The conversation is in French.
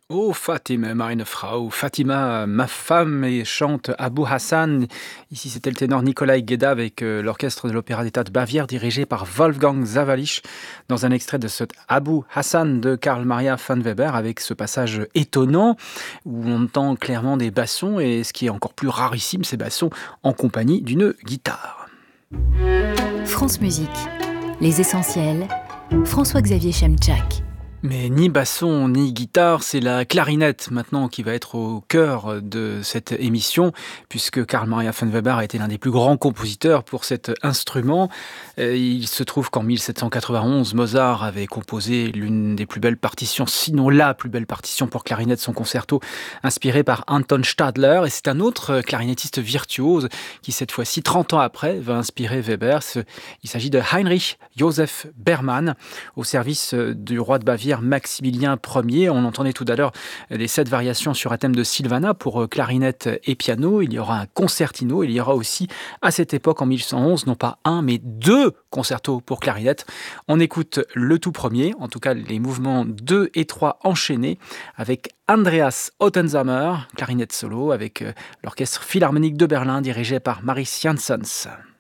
Oh Fatima, meine Frau, Fatima, ma femme, et chante Abu Hassan. Ici, c'était le ténor Nikolai Gueda avec l'orchestre de l'Opéra d'État de Bavière dirigé par Wolfgang Zawalisch dans un extrait de ce Abu Hassan de Karl Maria von Weber avec ce passage étonnant où on entend clairement des bassons et ce qui est encore plus rarissime, ces bassons en compagnie d'une guitare. France Musique, les essentiels, François-Xavier Chemchak. Mais ni basson ni guitare, c'est la clarinette maintenant qui va être au cœur de cette émission, puisque Karl Maria von Weber a été l'un des plus grands compositeurs pour cet instrument. Il se trouve qu'en 1791, Mozart avait composé l'une des plus belles partitions, sinon la plus belle partition pour clarinette, son concerto, inspiré par Anton Stadler. Et c'est un autre clarinettiste virtuose qui, cette fois-ci, 30 ans après, va inspirer Weber. Il s'agit de Heinrich Joseph Berman, au service du roi de Bavière Maximilien Ier. On entendait tout à l'heure les 7 variations sur un thème de Sylvana pour clarinette et piano. Il y aura un concertino. Il y aura aussi, à cette époque, en 1111, non pas un, mais 2 concertos pour clarinette. On écoute le tout premier, en tout cas les mouvements 2 et 3 enchaînés, avec Andreas Ottensamer, clarinette solo, avec l'orchestre philharmonique de Berlin dirigé par Maris Janssens.